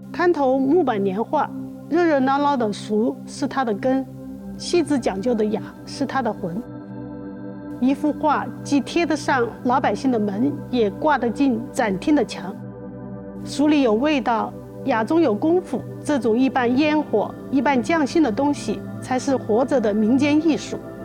看头木板年画，热热闹闹的俗是它的根，细致讲究的雅是它的魂。一幅画既贴得上老百姓的门，也挂得进展厅的墙。俗里有味道，雅中有功夫，这种一半烟火一半匠心的东西，才是活着的民间艺术。